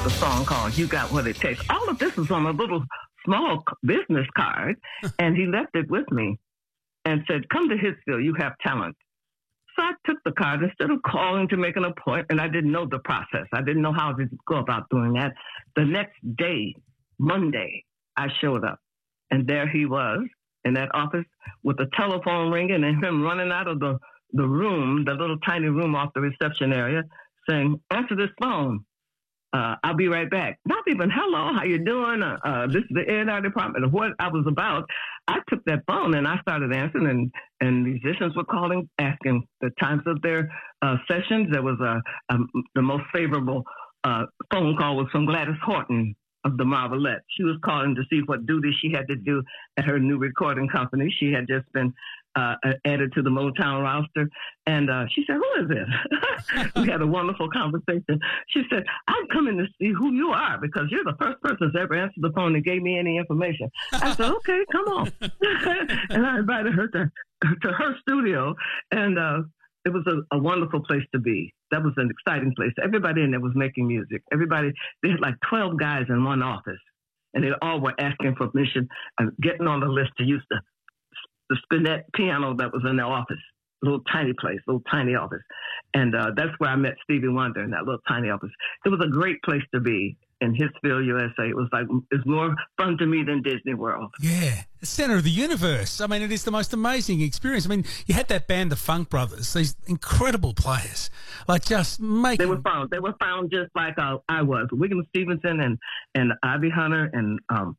with a song called You Got What It Takes. All of this was on a little small business card, and he left it with me and said, come to Hitsville, you have talent. So I took the card instead of calling to make an appointment. I didn't know the process. I didn't know how to go about doing that. The next day, Monday, I showed up, and there he was in that office with the telephone ringing and him running out of the room, the little tiny room off the reception area, saying, answer this phone. I'll be right back. Not even, hello, how you doing? This is the A&R department. What I was about, I took that phone and I started answering, and musicians were calling, asking the times of their sessions. There was the most favorable phone call was from Gladys Horton of the Marvelettes. She was calling to see what duty she had to do at her new recording company. She had just been added to the Motown roster. And she said, who is this? We had a wonderful conversation. She said, I'm coming to see who you are because you're the first person that's ever answered the phone and gave me any information. I said, okay, come on. And I invited her to her studio. And it was a wonderful place to be. That was an exciting place. Everybody in there was making music. They had like 12 guys in one office. And they all were asking for permission and getting on the list to use the spinet piano that was in their office, little tiny place, little tiny office. And that's where I met Stevie Wonder in that little tiny office. It was a great place to be in Hitsville, USA. It was like, it's more fun to me than Disney World. Yeah, the center of the universe. I mean, it is the most amazing experience. I mean, you had that band, the Funk Brothers, these incredible players, like just making... They were found just like I was. William Stevenson and Ivy Hunter and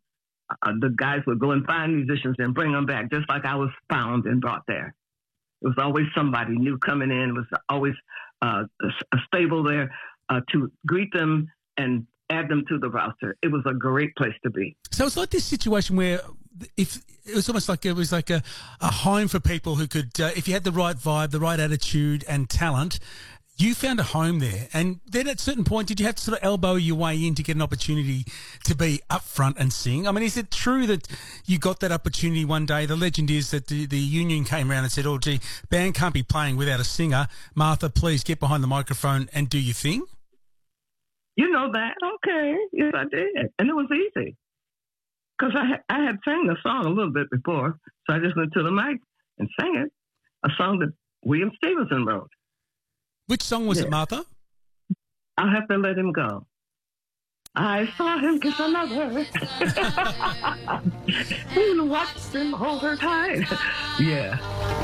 the guys would go and find musicians and bring them back, just like I was found and brought there. It was always somebody new coming in. It was always a stable there to greet them and add them to the roster. It was a great place to be. So it's like this situation where if it was almost like it was like a home for people who could, if you had the right vibe, the right attitude and talent, you found a home there. And then at a certain point, did you have to sort of elbow your way in to get an opportunity to be up front and sing? I mean, is it true that you got that opportunity one day? The legend is that the union came around and said, oh, gee, band can't be playing without a singer. Martha, please get behind the microphone and do your thing. You know that? Okay. Yes, I did. And it was easy. Because I had sang the song a little bit before. So I just went to the mic and sang it. A song that William Stevenson wrote. Which song was it, Martha? I'll have to let him go. I saw him kiss another. Watched him hold her tight. Yeah.